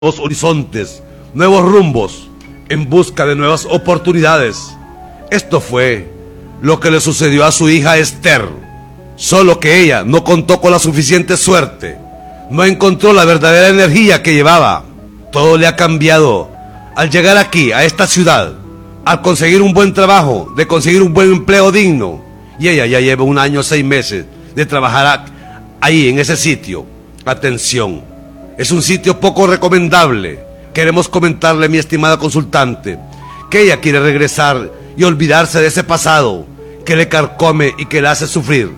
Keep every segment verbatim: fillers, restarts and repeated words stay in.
nuevos horizontes, nuevos rumbos, en busca de nuevas oportunidades. Esto fue lo que le sucedió a su hija Esther, solo que ella no contó con la suficiente suerte, no encontró la verdadera energía que llevaba. Todo le ha cambiado al llegar aquí, a esta ciudad, al conseguir un buen trabajo, de conseguir un buen empleo digno, y ella ya lleva un año, seis meses de trabajar ahí, en ese sitio. Atención, es un sitio poco recomendable. Queremos comentarle, mi estimada consultante, que ella quiere regresar y olvidarse de ese pasado que le carcome y que le hace sufrir.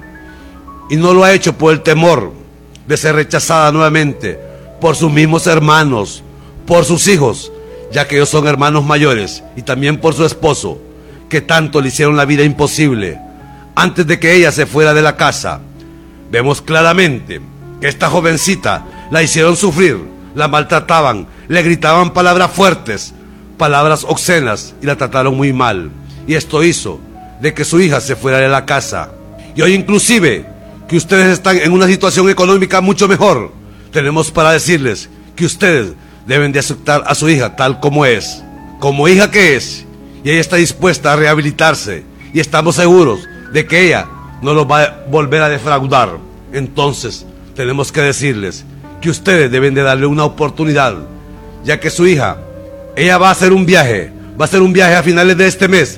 Y no lo ha hecho por el temor de ser rechazada nuevamente por sus mismos hermanos, por sus hijos, ya que ellos son hermanos mayores, y también por su esposo, que tanto le hicieron la vida imposible antes de que ella se fuera de la casa. Vemos claramente que esta jovencita la hicieron sufrir, la maltrataban, le gritaban palabras fuertes, palabras obscenas, y la trataron muy mal. Y esto hizo de que su hija se fuera de la casa. Y hoy, inclusive, que ustedes están en una situación económica mucho mejor, tenemos para decirles que ustedes deben de aceptar a su hija tal como es, como hija que es, y ella está dispuesta a rehabilitarse, y estamos seguros de que ella no los va a volver a defraudar. Entonces tenemos que decirles que ustedes deben de darle una oportunidad, ya que su hija, ella va a hacer un viaje, va a hacer un viaje a finales de este mes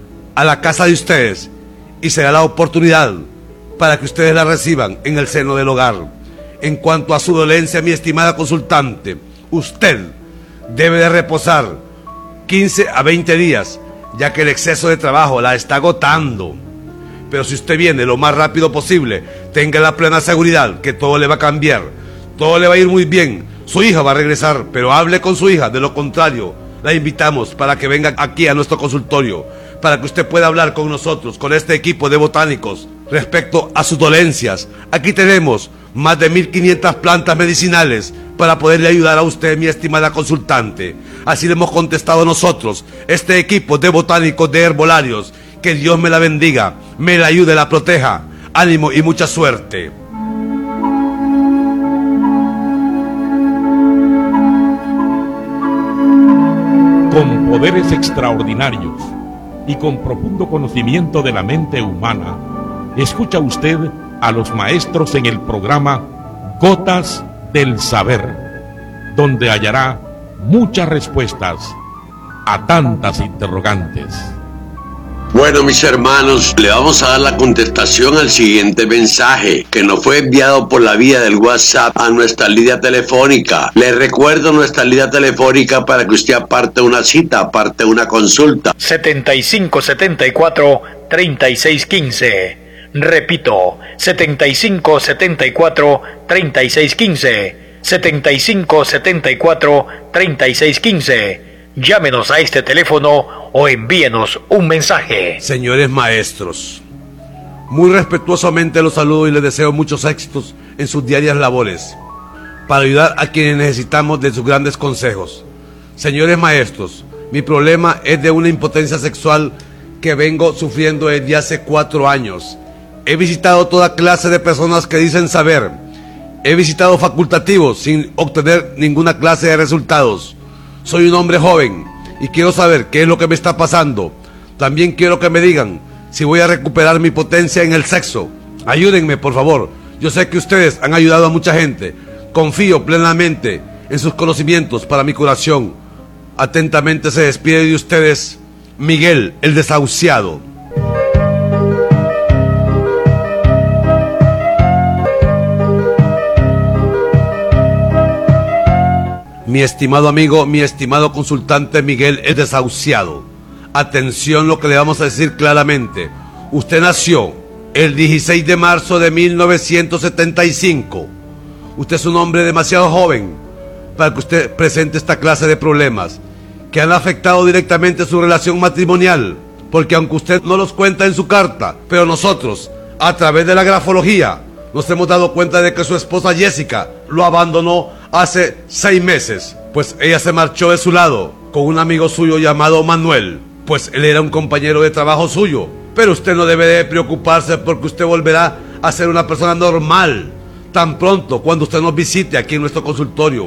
a la casa de ustedes, y será la oportunidad para que ustedes la reciban en el seno del hogar. En cuanto a su dolencia, mi estimada consultante, usted debe de reposar quince a veinte días, ya que el exceso de trabajo la está agotando. Pero si usted viene lo más rápido posible, tenga la plena seguridad que todo le va a cambiar, todo le va a ir muy bien. Su hija va a regresar, pero hable con su hija. De lo contrario, la invitamos para que venga aquí a nuestro consultorio, para que usted pueda hablar con nosotros, con este equipo de botánicos, respecto a sus dolencias. Aquí tenemos más de mil quinientas plantas medicinales para poderle ayudar a usted, mi estimada consultante. Así le hemos contestado nosotros, este equipo de botánicos, de herbolarios. Que Dios me la bendiga, me la ayude, la proteja. Ánimo y mucha suerte. Con poderes extraordinarios y con profundo conocimiento de la mente humana, escucha usted a los maestros en el programa Gotas del Saber, donde hallará muchas respuestas a tantas interrogantes. Bueno, mis hermanos, le vamos a dar la contestación al siguiente mensaje que nos fue enviado por la vía del WhatsApp a nuestra línea telefónica. Les recuerdo nuestra línea telefónica para que usted aparte una cita, aparte una consulta. setenta y cinco setenta y cuatro treinta y seis quince. Repito, setenta y cinco setenta y cuatro treinta y seis quince. setenta y cinco setenta y cuatro treinta y seis quince. Llámenos a este teléfono o envíenos un mensaje. Señores maestros, muy respetuosamente los saludo y les deseo muchos éxitos en sus diarias labores, para ayudar a quienes necesitamos de sus grandes consejos. Señores maestros, mi problema es de una impotencia sexual que vengo sufriendo desde hace cuatro años. He visitado toda clase de personas que dicen saber. He visitado facultativos sin obtener ninguna clase de resultados. Soy un hombre joven y quiero saber qué es lo que me está pasando. También quiero que me digan si voy a recuperar mi potencia en el sexo. Ayúdenme, por favor. Yo sé que ustedes han ayudado a mucha gente. Confío plenamente en sus conocimientos para mi curación. Atentamente se despide de ustedes Miguel, el desahuciado. Mi estimado amigo, mi estimado consultante Miguel, el desahuciado. Atención lo que le vamos a decir claramente. Usted nació el dieciséis de marzo de mil novecientos setenta y cinco. Usted es un hombre demasiado joven para que usted presente esta clase de problemas que han afectado directamente su relación matrimonial, porque aunque usted no los cuenta en su carta, pero nosotros, a través de la grafología, nos hemos dado cuenta de que su esposa Jessica lo abandonó hace seis meses, pues ella se marchó de su lado con un amigo suyo llamado Manuel, pues él era un compañero de trabajo suyo. Pero usted no debe de preocuparse, porque usted volverá a ser una persona normal tan pronto cuando usted nos visite aquí en nuestro consultorio,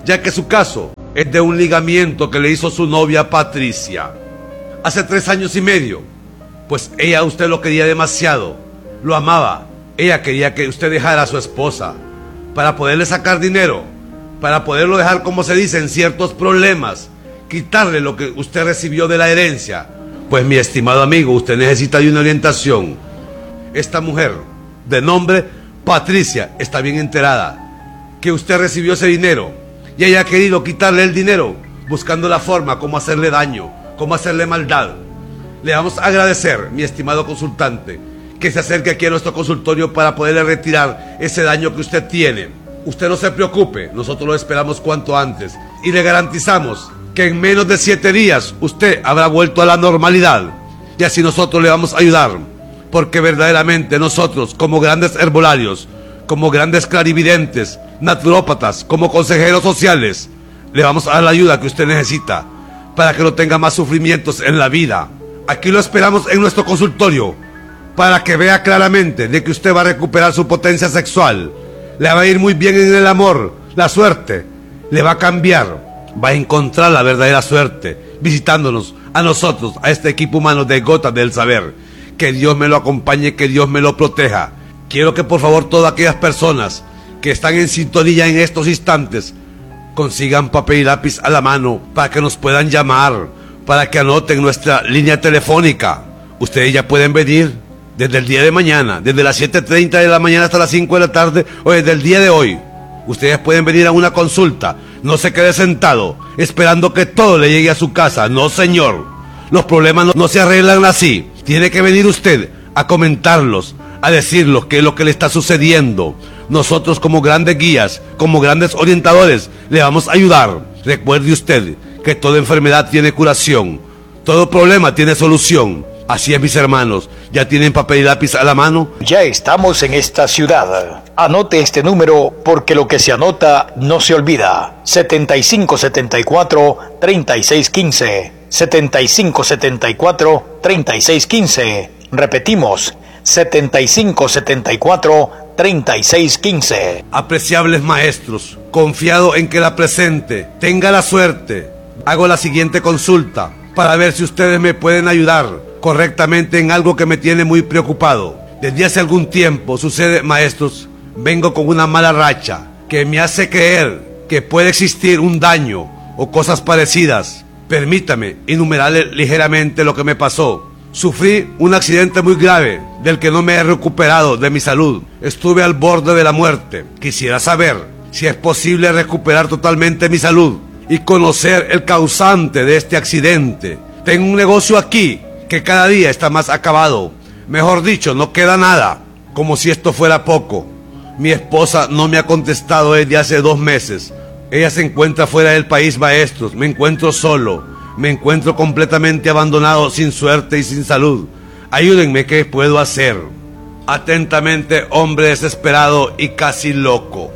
ya que su caso es de un ligamiento que le hizo su novia Patricia hace tres años y medio. Pues ella a usted lo quería demasiado, lo amaba. Ella quería que usted dejara a su esposa para poderle sacar dinero, para poderlo dejar, como se dice, en ciertos problemas, quitarle lo que usted recibió de la herencia. Pues mi estimado amigo, usted necesita de una orientación. Esta mujer, de nombre Patricia, está bien enterada que usted recibió ese dinero y ella ha querido quitarle el dinero, buscando la forma como hacerle daño, como hacerle maldad. Le vamos a agradecer, mi estimado consultante, que se acerque aquí a nuestro consultorio para poderle retirar ese daño que usted tiene. Usted no se preocupe, nosotros lo esperamos cuanto antes y le garantizamos que en menos de siete días usted habrá vuelto a la normalidad y así nosotros le vamos a ayudar, porque verdaderamente nosotros, como grandes herbolarios, como grandes clarividentes, naturópatas, como consejeros sociales, le vamos a dar la ayuda que usted necesita para que no tenga más sufrimientos en la vida. Aquí lo esperamos en nuestro consultorio para que vea claramente de que usted va a recuperar su potencia sexual, le va a ir muy bien en el amor, la suerte le va a cambiar, va a encontrar la verdadera suerte visitándonos a nosotros, a este equipo humano de Gotas del Saber. Que Dios me lo acompañe, que Dios me lo proteja. Quiero que por favor todas aquellas personas que están en sintonía en estos instantes consigan papel y lápiz a la mano para que nos puedan llamar, para que anoten nuestra línea telefónica. Ustedes ya pueden venir desde el día de mañana, desde las siete treinta de la mañana hasta las cinco de la tarde, o desde el día de hoy. Ustedes pueden venir a una consulta. No se quede sentado esperando que todo le llegue a su casa. No, señor. Los problemas no, no se arreglan así. Tiene que venir usted a comentarlos, a decirlos qué es lo que le está sucediendo. Nosotros, como grandes guías, como grandes orientadores, le vamos a ayudar. Recuerde usted que toda enfermedad tiene curación, todo problema tiene solución. Así es, mis hermanos, ¿ya tienen papel y lápiz a la mano? Ya estamos en esta ciudad. Anote este número porque lo que se anota no se olvida. setenta y cinco setenta y cuatro, treinta y seis quince. setenta y cinco setenta y cuatro, treinta y seis quince. Repetimos, setenta y cinco setenta y cuatro, treinta y seis quince. Apreciables maestros, confiado en que la presente tenga la suerte, hago la siguiente consulta para ver si ustedes me pueden ayudar correctamente en algo que me tiene muy preocupado. Desde hace algún tiempo sucede, maestros, vengo con una mala racha que me hace creer que puede existir un daño o cosas parecidas. Permítame enumerarle ligeramente lo que me pasó. Sufrí un accidente muy grave del que no me he recuperado de mi salud. Estuve al borde de la muerte. Quisiera saber si es posible recuperar totalmente mi salud y conocer el causante de este accidente. Tengo un negocio aquí que cada día está más acabado. Mejor dicho, no queda nada. Como si esto fuera poco, mi esposa no me ha contestado desde hace dos meses. Ella se encuentra fuera del país, maestros. Me encuentro solo. Me encuentro completamente abandonado, sin suerte y sin salud. Ayúdenme, ¿qué puedo hacer? Atentamente, hombre desesperado y casi loco.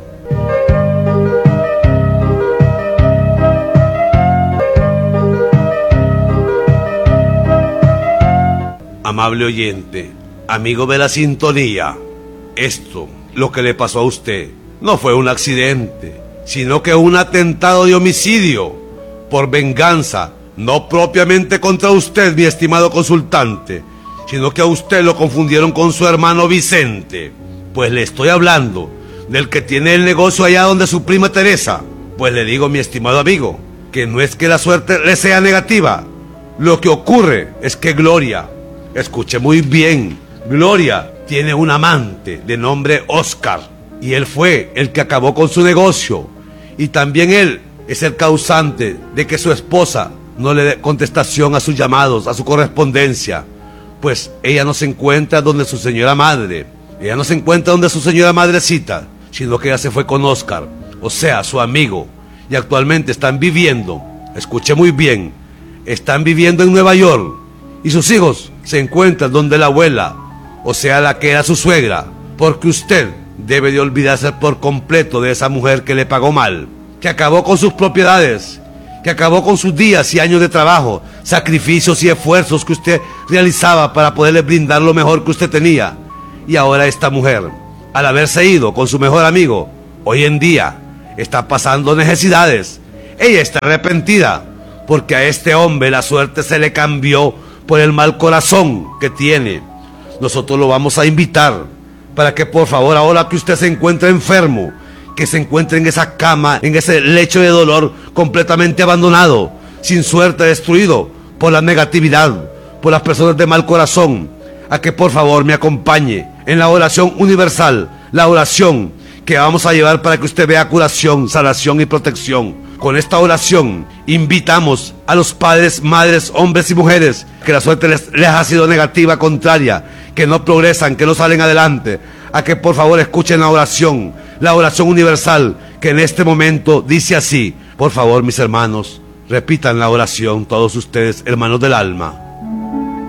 Amable oyente, amigo de la sintonía, esto, lo que le pasó a usted, no fue un accidente, sino que un atentado de homicidio por venganza, no propiamente contra usted, mi estimado consultante, sino que a usted lo confundieron con su hermano Vicente. Pues le estoy hablando del que tiene el negocio allá donde su prima Teresa. Pues le digo, mi estimado amigo, que no es que la suerte le sea negativa. Lo que ocurre es que Gloria, escuche muy bien, Gloria tiene un amante de nombre Oscar, y él fue el que acabó con su negocio, y también él es el causante de que su esposa no le dé contestación a sus llamados, a su correspondencia, pues ella no se encuentra donde su señora madre, ella no se encuentra donde su señora madrecita, sino que ella se fue con Oscar, o sea, su amigo, y actualmente están viviendo, escuche muy bien, están viviendo en Nueva York, y sus hijos se encuentran donde la abuela, o sea, la que era su suegra, porque usted debe de olvidarse por completo de esa mujer que le pagó mal, que acabó con sus propiedades, que acabó con sus días y años de trabajo, sacrificios y esfuerzos que usted realizaba para poderle brindar lo mejor que usted tenía. Y ahora esta mujer, al haberse ido con su mejor amigo, hoy en día está pasando necesidades. Ella está arrepentida porque a este hombre la suerte se le cambió por el mal corazón que tiene. Nosotros lo vamos a invitar para que por favor, ahora que usted se encuentra enfermo, que se encuentre en esa cama, en ese lecho de dolor completamente abandonado, sin suerte, destruido por la negatividad, por las personas de mal corazón, a que por favor me acompañe en la oración universal, la oración que vamos a llevar para que usted vea curación, sanación y protección. Con esta oración invitamos a los padres, madres, hombres y mujeres que la suerte les, les ha sido negativa, contraria, que no progresan, que no salen adelante, a que por favor escuchen la oración, la oración universal, que en este momento dice así. Por favor, mis hermanos, repitan la oración, todos ustedes, hermanos del alma.